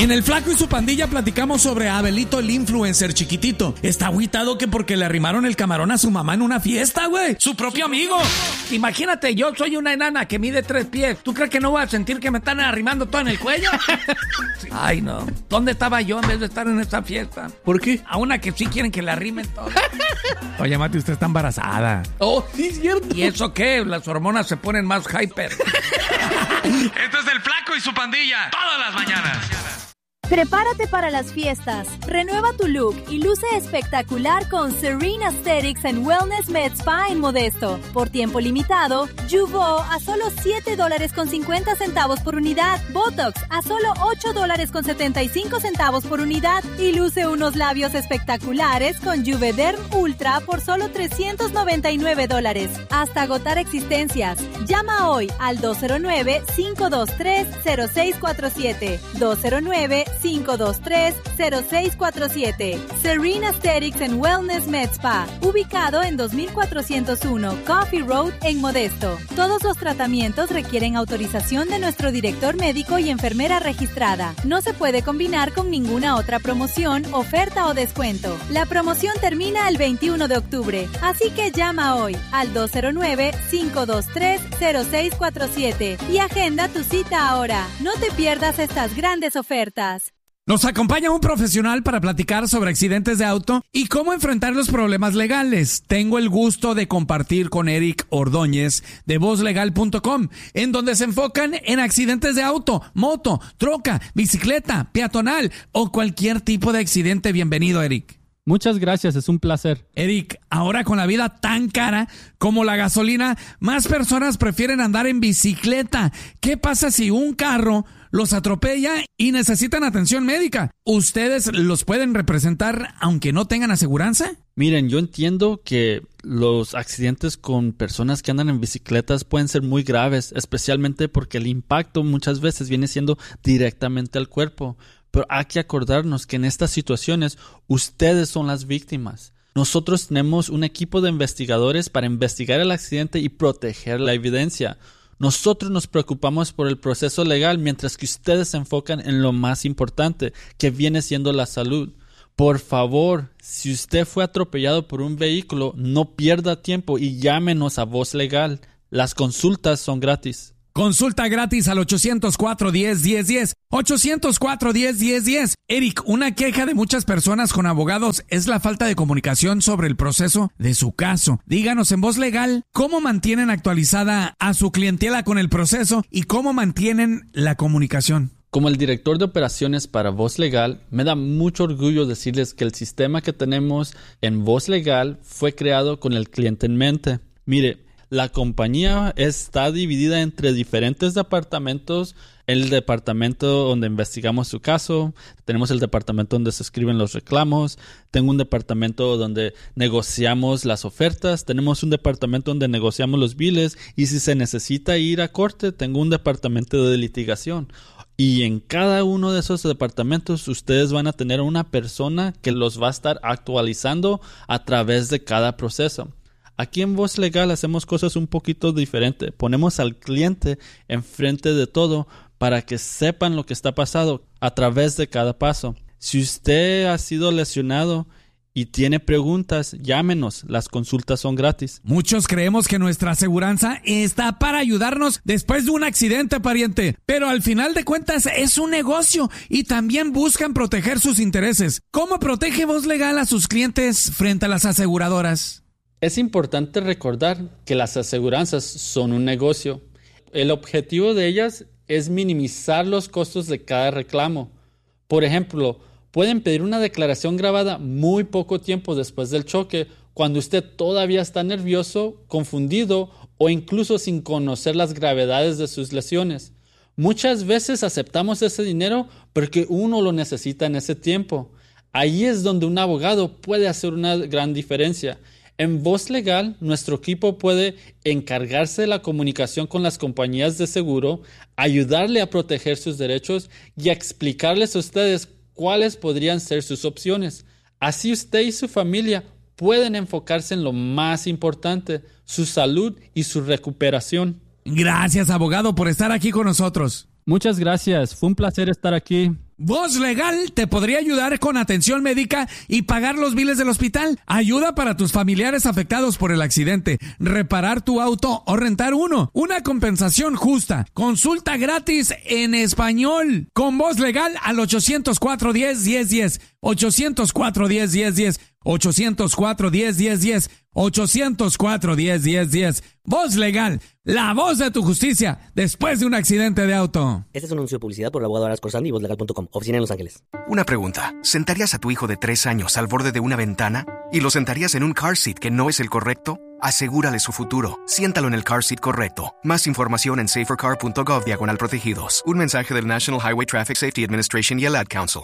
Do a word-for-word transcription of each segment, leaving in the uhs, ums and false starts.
En El Flaco y su Pandilla platicamos sobre Abelito, el influencer chiquitito. Está agüitado que porque le arrimaron el camarón a su mamá en una fiesta, güey. Su propio amigo. Imagínate, yo soy una enana que mide tres pies. ¿Tú crees que no voy a sentir que me están arrimando todo en el cuello? Ay, no. ¿Dónde estaba yo en vez de estar en esta fiesta? ¿Por qué? A una que sí quieren que le arrimen todo. Oye, Mati, usted está embarazada. Oh, sí, es cierto. ¿Y eso qué? Las hormonas se ponen más hyper. Esto es El Flaco y su Pandilla. Todas las mañanas. Prepárate para las fiestas. Renueva tu look y luce espectacular con Serene Aesthetics and Wellness Med Spa en Modesto. Por tiempo limitado, Jeuveau a solo siete dólares con cincuenta centavos por unidad. Botox a solo ocho dólares con setenta y cinco centavos por unidad. Y luce unos labios espectaculares con Juvederm Ultra por solo trescientos noventa y nueve dólares. Hasta agotar existencias. Llama hoy al dos cero nueve, cinco dos tres, cero seis cuatro siete. dos cero nueve, cinco dos tres, cero seis cuatro siete. Serene Aesthetics and Wellness Med Spa, ubicado en dos mil cuatrocientos uno Coffee Road en Modesto. Todos los tratamientos requieren autorización de nuestro director médico y enfermera registrada. No se puede combinar con ninguna otra promoción, oferta o descuento. La promoción termina el veintiuno de octubre, así que llama hoy al dos cero nueve, cinco dos tres, cero seis cuatro siete y agenda tu cita ahora. No te pierdas estas grandes ofertas. Nos acompaña un profesional para platicar sobre accidentes de auto y cómo enfrentar los problemas legales. Tengo el gusto de compartir con Eric Ordóñez de voz legal punto com, en donde se enfocan en accidentes de auto, moto, troca, bicicleta, peatonal o cualquier tipo de accidente. Bienvenido, Eric. Muchas gracias, es un placer. Eric, ahora con la vida tan cara como la gasolina, más personas prefieren andar en bicicleta. ¿Qué pasa si un carro los atropella y necesitan atención médica? ¿Ustedes los pueden representar aunque no tengan aseguranza? Miren, yo entiendo que los accidentes con personas que andan en bicicletas pueden ser muy graves, especialmente porque el impacto muchas veces viene siendo directamente al cuerpo. Pero hay que acordarnos que en estas situaciones ustedes son las víctimas. Nosotros tenemos un equipo de investigadores para investigar el accidente y proteger la evidencia. Nosotros nos preocupamos por el proceso legal mientras que ustedes se enfocan en lo más importante, que viene siendo la salud. Por favor, si usted fue atropellado por un vehículo, no pierda tiempo y llámenos a Voz Legal. Las consultas son gratis. Consulta gratis al ochocientos cuatro, diez, diez, diez. ochocientos cuatro, diez, diez, diez. Eric, una queja de muchas personas con abogados es la falta de comunicación sobre el proceso de su caso. Díganos en Voz Legal cómo mantienen actualizada a su clientela con el proceso y cómo mantienen la comunicación. Como el director de operaciones para Voz Legal, me da mucho orgullo decirles que el sistema que tenemos en Voz Legal fue creado con el cliente en mente. Mire, la compañía está dividida entre diferentes departamentos. El departamento donde investigamos su caso, tenemos el departamento donde se escriben los reclamos, tengo un departamento donde negociamos las ofertas, tenemos un departamento donde negociamos los biles y si se necesita ir a corte, tengo un departamento de litigación. Y en cada uno de esos departamentos ustedes van a tener una persona que los va a estar actualizando a través de cada proceso. Aquí en Voz Legal hacemos cosas un poquito diferentes. Ponemos al cliente enfrente de todo para que sepan lo que está pasando a través de cada paso. Si usted ha sido lesionado y tiene preguntas, llámenos. Las consultas son gratis. Muchos creemos que nuestra aseguranza está para ayudarnos después de un accidente, pariente. Pero al final de cuentas es un negocio y también buscan proteger sus intereses. ¿Cómo protege Voz Legal a sus clientes frente a las aseguradoras? Es importante recordar que las aseguranzas son un negocio. El objetivo de ellas es minimizar los costos de cada reclamo. Por ejemplo, pueden pedir una declaración grabada muy poco tiempo después del choque, cuando usted todavía está nervioso, confundido o incluso sin conocer las gravedades de sus lesiones. Muchas veces aceptamos ese dinero porque uno lo necesita en ese tiempo. Ahí es donde un abogado puede hacer una gran diferencia. En Voz Legal, nuestro equipo puede encargarse de la comunicación con las compañías de seguro, ayudarle a proteger sus derechos y a explicarles a ustedes cuáles podrían ser sus opciones. Así usted y su familia pueden enfocarse en lo más importante, su salud y su recuperación. Gracias, abogado, por estar aquí con nosotros. Muchas gracias. Fue un placer estar aquí. Voz Legal te podría ayudar con atención médica y pagar los biles del hospital, ayuda para tus familiares afectados por el accidente, reparar tu auto o rentar uno, una compensación justa, consulta gratis en español. Con Voz Legal al ochocientos cuatro, diez, diez, diez, ochocientos cuatro, diez, diez, diez, ochocientos cuatro, diez, diez, diez, ochocientos cuatro, diez, diez, diez. Voz Legal, la voz de tu justicia después de un accidente de auto. Este es un anuncio de publicidad por el abogado Aras Corsandi y voz legal punto com, oficina en Los Ángeles. Una pregunta. ¿Sentarías a tu hijo de tres años al borde de una ventana? ¿Y lo sentarías en un car seat que no es el correcto? Asegúrale su futuro. Siéntalo en el car seat correcto. Más información en safercar punto gov diagonal protegidos. Un mensaje del National Highway Traffic Safety Administration y el Ad Council.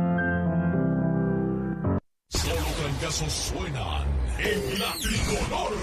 Solo fracasos suenan en la tricolor.